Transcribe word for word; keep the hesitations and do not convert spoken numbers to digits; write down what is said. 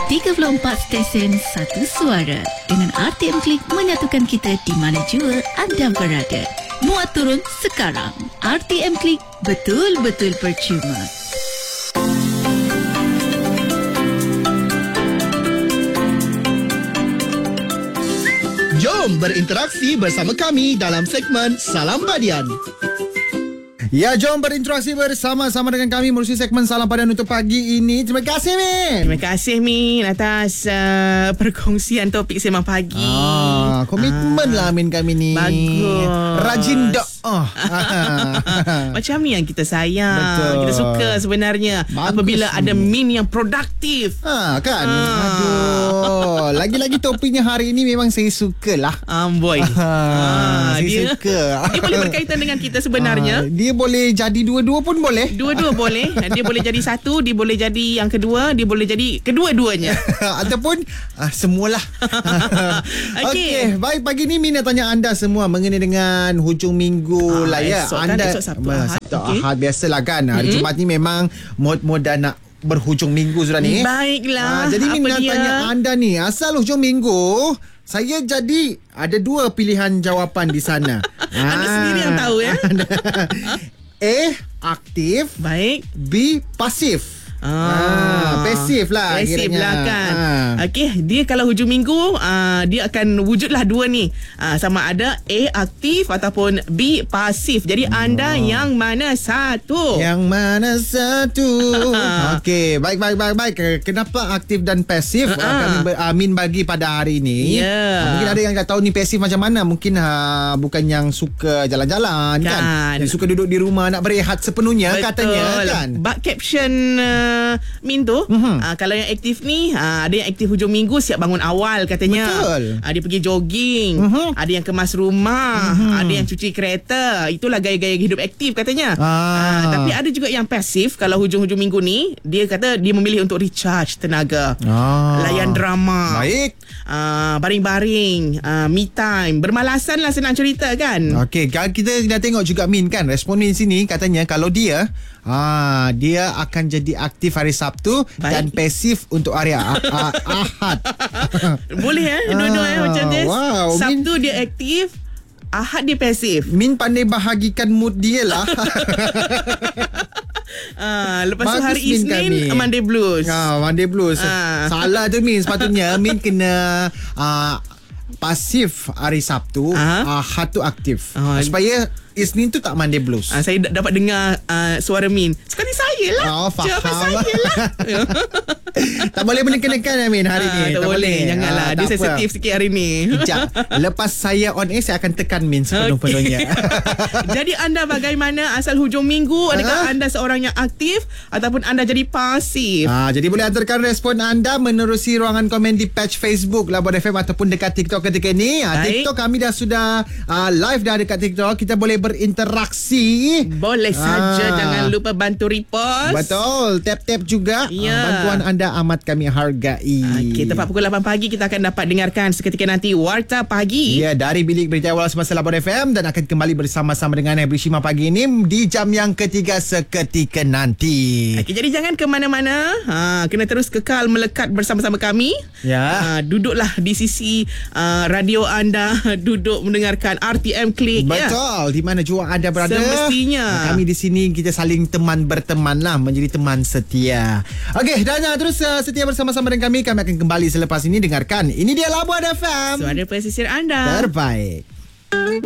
tiga puluh empat stesen, satu suara. Dengan R T M Klik menyatukan kita di mana jua anda berada. Muat turun sekarang. R T M Klik, betul-betul percuma. Jom berinteraksi bersama kami dalam segmen Salam Padian. Ya, jom berinteraksi bersama-sama dengan kami melalui segmen Salam Padian untuk pagi ini. Terima kasih, Min. Terima kasih, Min, atas uh, perkongsian topik sembang pagi. Ah, komitmen ah. lah, Min, kami ni. Bagus. Rajin dok. Oh. Macam ni yang kita sayang. Betul. Kita suka sebenarnya. Bagus, apabila ni ada Min yang produktif. Ha, kan? Ah. Aduh. Lagi-lagi topiknya hari ini memang saya suka lah. Amboi. Ah, saya dia, suka. Dia boleh berkaitan dengan kita sebenarnya. Ah, dia boleh jadi dua-dua pun boleh. Dua-dua boleh. Dia boleh jadi satu, dia boleh jadi yang kedua, dia boleh jadi kedua-duanya. Ataupun ah, semualah. Okey, okay, baik, pagi ni Min nak tanya anda semua mengenai dengan hujung minggu ah, lah ya. Esok anda kan, esok Sabtu Ahad. Okay. Ahad biasalah kan. Hari mm-hmm. Jumaat ni memang mod-mod dah nak berhujung minggu sudah ni. Baiklah. Ah, jadi Min nak tanya anda ni, asal hujung minggu saya jadi ada dua pilihan jawapan di sana. Anda ah. sendiri yang tahu ya. A, aktif. Baik. B, pasif. Ah, pasif lah. Pasif lah kan. Ah. Okey, dia kalau hujung minggu, ah, dia akan wujudlah dua ni. Ah, sama ada A, aktif ataupun B, pasif. Jadi oh. anda yang mana satu? Yang mana satu? Okey, baik, baik, baik, baik. Kenapa aktif dan pasif uh-huh. kami ber, uh, Min bagi pada hari ini? Yeah. Uh, mungkin ada yang tak tahu ni pasif macam mana. Mungkin uh, bukan yang suka jalan-jalan kan. kan? Yang suka duduk di rumah nak berehat sepenuhnya. Betul. Katanya kan. Bak caption uh, Min tu uh-huh. uh, kalau yang aktif ni uh, ada yang aktif hujung minggu siap bangun awal katanya. Betul. uh, Dia pergi jogging, uh-huh. ada yang kemas rumah, uh-huh. ada yang cuci kereta. Itulah gaya-gaya hidup aktif katanya. ah. uh, Tapi ada juga yang pasif. Kalau hujung-hujung minggu ni, dia kata dia memilih untuk recharge tenaga, ah. layan drama. Baik. uh, Baring-baring, uh, me time, bermalasan lah senang cerita kan. Okey, kita dah tengok juga Min kan. Respon Min sini katanya kalau dia ah, dia akan jadi aktif hari Sabtu. Baik. Dan pasif untuk hari ah, ah, Ahad. Boleh eh dua-dua eh macam ni. Wow, Sabtu Min, dia aktif, Ahad dia pasif. Min pandai bahagikan mood dia lah. Ah, lepas tu hari Isnin Monday Blues. Ah, Monday Blues. Ah. Salah tu Min. Sepatutnya Min kena ah, pasif hari Sabtu, ah. Ahad tu aktif. Ah. Supaya Isnin tu tak Monday Blues. Ah, saya d- dapat dengar uh, suara Min. Sekali saya lah. Oh, faham. Jawapan saya lah. Tak boleh menekan-nekan Min hari ah, ni. Tak, tak boleh. boleh. Janganlah. Ah, dia sensitif sikit hari ni. Sekejap. Lepas saya on air, saya akan tekan Min sepenuh-penuhnya. Okay. Jadi anda bagaimana asal hujung minggu? Adakah ah? anda seorang yang aktif ataupun anda jadi pasif? Ah, jadi boleh hantarkan respon anda menerusi ruangan komen di page Facebook Labor F M ataupun dekat TikTok ketika ni. Ah, TikTok kami dah sudah ah, live dah dekat TikTok. Kita boleh berinteraksi. Boleh saja. Ah. Jangan lupa bantu repost. Betul. Tap-tap juga. Ya. Ah, bantuan anda amat kami hargai. Okey, tepat pukul lapan pagi kita akan dapat dengarkan seketika nanti Warta Pagi. Ya, dari bilik berita awal semasa Labor F M dan akan kembali bersama-sama dengan Ebri Shima pagi ini di jam yang ketiga seketika nanti. Okey, jadi jangan ke mana-mana. Ha, kena terus kekal melekat bersama-sama kami. Ya. Ha, duduklah di sisi uh, radio anda, duduk mendengarkan R T M Klik. Betul. Ya. Di mana jua anda berada. Semestinya. Kami di sini kita saling teman berteman lah, menjadi teman setia. Okey, dan uh, terus uh, setia bersama-sama dengan kami. Kami akan kembali selepas ini. Dengarkan. Ini dia Labor F M. Suara pesisir anda. Terbaik.